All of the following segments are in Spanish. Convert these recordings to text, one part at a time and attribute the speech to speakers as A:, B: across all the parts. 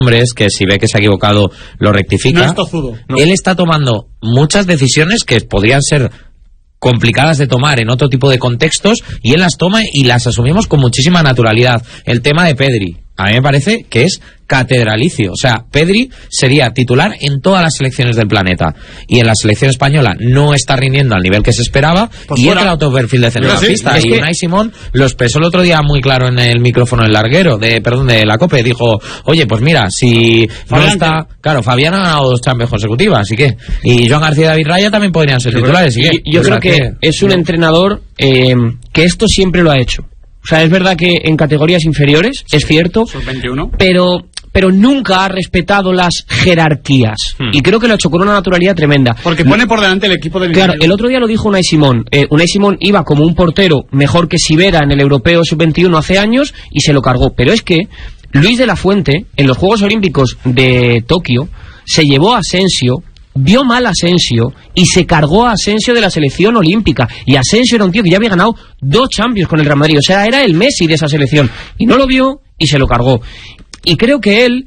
A: hombre es que si ve que se ha equivocado lo rectifica.
B: No es tozudo. No.
A: Él está tomando muchas decisiones que podrían ser complicadas de tomar en otro tipo de contextos, y él las toma y las asumimos con muchísima naturalidad. El tema de Pedri, a mí me parece que es catedralicio. O sea, Pedri sería titular en todas las selecciones del planeta, y en la selección española no está rindiendo al nivel que se esperaba, pues y entra a otro perfil de centrocampista. Sí, y Unai Simón lo expresó el otro día muy claro en el micrófono del larguero de la COPE. Dijo, oye, pues mira, si no está... Claro, Fabián ha ganado 2 Champions consecutivas, así que... Y Joan García y David Raya también podrían ser titulares.
C: Yo creo que es un entrenador que esto siempre lo ha hecho. O sea, es verdad que en categorías inferiores, sí, es cierto,
B: Sub-21,
C: pero nunca ha respetado las jerarquías. Y creo que lo ha hecho con una naturalidad tremenda.
B: Porque pone por delante el equipo del...
C: Claro, el otro día lo dijo Unai Simón. Unai Simón iba como un portero mejor que Sivera en el Europeo Sub-21 hace años y se lo cargó. Pero es que Luis de la Fuente, en los Juegos Olímpicos de Tokio, se llevó a Asensio, vio mal a Asensio y se cargó a Asensio de la selección olímpica. Y Asensio era un tío que ya había ganado 2 Champions con el Real Madrid. O sea, era el Messi de esa selección. Y no lo vio y se lo cargó. Y creo que él,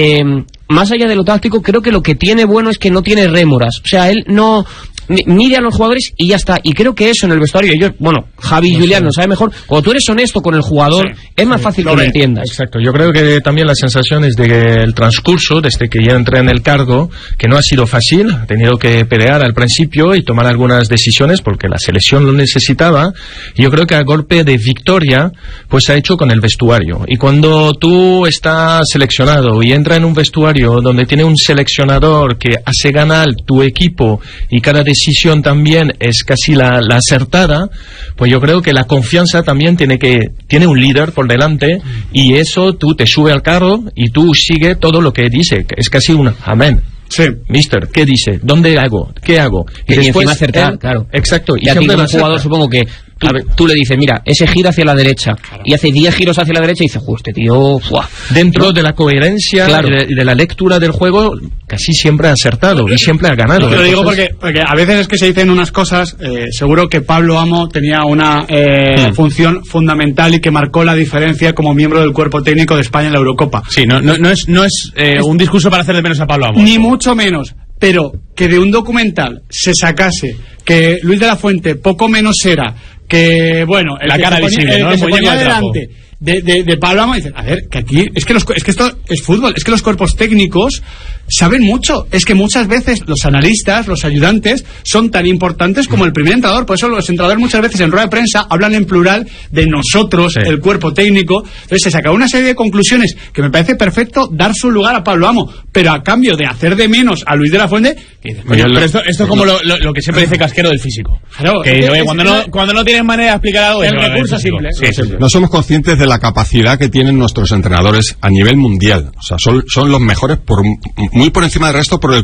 C: más allá de lo táctico, creo que lo que tiene bueno es que no tiene rémoras. O sea, él no... mide a los jugadores y ya está. Y creo que eso en el vestuario, ellos, bueno, Javi y Julián lo sabe mejor. Cuando tú eres honesto con el jugador, es más fácil que lo entiendas.
D: Exacto. Yo creo que también la sensación es de que el transcurso, desde que ya entré en el cargo, que no ha sido fácil, ha tenido que pelear al principio y tomar algunas decisiones porque la selección lo necesitaba. Y yo creo que a golpe de victoria, pues ha hecho con el vestuario. Y cuando tú estás seleccionado y entra en un vestuario donde tiene un seleccionador que hace ganar tu equipo y cada decisión también es casi la acertada, pues yo creo que la confianza también tiene un líder por delante, y eso tú te sube al carro y tú sigue todo lo que dice, que es casi un amén.
B: Sí.
D: Mister, ¿qué dice? ¿Dónde hago? ¿Qué hago?
C: Y después acertar, claro.
D: Exacto.
C: Y a ti como jugador supongo que tú le dices, mira, ese gira hacia la derecha, claro, y hace 10 giros hacia la derecha y dice, este tío, ¡fua!
D: Dentro de la coherencia, claro, y de la lectura del juego, casi siempre ha acertado y siempre ha ganado.
B: Yo lo digo porque a veces es que se dicen unas cosas, seguro que Pablo Amo tenía una función fundamental y que marcó la diferencia como miembro del cuerpo técnico de España en la Eurocopa.
E: Sí, no es un discurso para hacer de menos a Pablo Amo.
B: Ni mucho menos, pero que de un documental se sacase que Luis de la Fuente poco menos era que, bueno,
E: la cara visible, ¿no?
B: El que se ponía delante de Pablo Amo, dice, a ver, que aquí es que esto es fútbol, es que los cuerpos técnicos saben mucho, es que muchas veces los analistas, los ayudantes son tan importantes como el primer entrenador. Por eso los entrenadores muchas veces en rueda de prensa hablan en plural de nosotros, sí, el cuerpo técnico. Entonces se saca una serie de conclusiones que me parece perfecto dar su lugar a Pablo Amo, pero a cambio de hacer de menos a Luis de la Fuente,
E: pero esto es como lo que siempre dice Casquero del físico, claro, que cuando no tienes manera de explicar algo,
B: el recurso simple.
E: Sí.
F: No somos conscientes de la capacidad que tienen nuestros entrenadores a nivel mundial. O sea, son los mejores muy por encima del resto por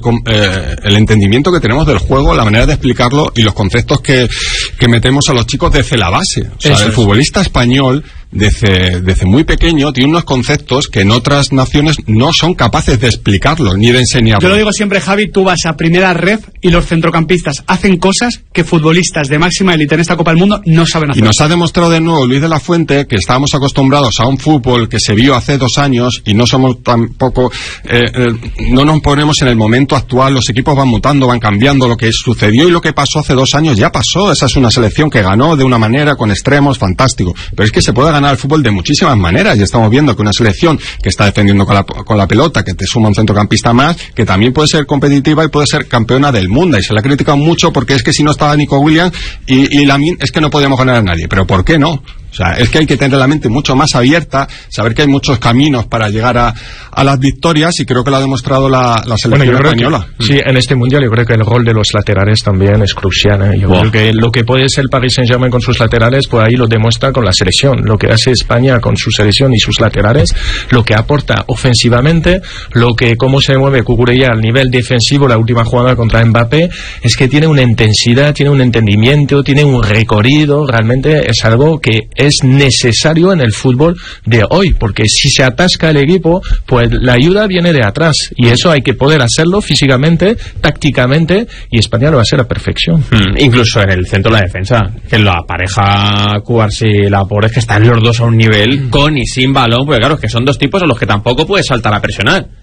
F: el entendimiento que tenemos del juego, la manera de explicarlo y los conceptos que metemos a los chicos desde la base. O sea, el futbolista español desde muy pequeño tiene unos conceptos que en otras naciones no son capaces de explicarlo ni de enseñarlo.
B: Yo lo digo siempre, Javi, tú vas a primera ref y los centrocampistas hacen cosas que futbolistas de máxima élite en esta Copa del Mundo no saben hacer.
F: Y nos ha demostrado de nuevo Luis de la Fuente que estábamos acostumbrados a un fútbol que se vio hace 2 años y no somos tampoco no nos ponemos en el momento actual. Los equipos van mutando, van cambiando. Lo que sucedió y lo que pasó hace 2 años ya pasó. Esa es una selección que ganó de una manera con extremos, fantástico, pero es que se puede ganar al fútbol de muchísimas maneras, y estamos viendo que una selección que está defendiendo con la pelota, que te suma un centrocampista más, que también puede ser competitiva y puede ser campeona del mundo, y se la ha criticado mucho porque es que si no estaba Nico Williams y Lamine, es que no podíamos ganar a nadie. Pero ¿por qué no? O sea, es que hay que tener la mente mucho más abierta, saber que hay muchos caminos para llegar a las victorias, y creo que lo ha demostrado la selección española.
D: Sí, en este mundial yo creo que el rol de los laterales también es crucial. Yo creo que lo que puede ser el Paris Saint-Germain con sus laterales, pues ahí lo demuestra con la selección. Lo que hace España con su selección y sus laterales, lo que aporta ofensivamente, cómo se mueve Cucurella al nivel defensivo, la última jugada contra Mbappé, es que tiene una intensidad, tiene un entendimiento, tiene un recorrido, realmente es algo que es necesario en el fútbol de hoy, porque si se atasca el equipo, pues la ayuda viene de atrás, y eso hay que poder hacerlo físicamente, tácticamente, y España lo va a hacer a perfección.
E: Incluso en el centro de la defensa, que la pareja Cubarsí y Laporte, es que están los dos a un nivel con y sin balón, porque claro, es que son dos tipos a los que tampoco puedes saltar a presionar.